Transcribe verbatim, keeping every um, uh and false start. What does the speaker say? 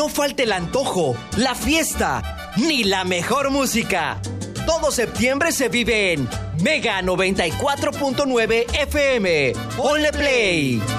No falta el antojo, la fiesta, ni la mejor música. Todo septiembre se vive en Mega noventa y cuatro punto nueve F M. Ponle play.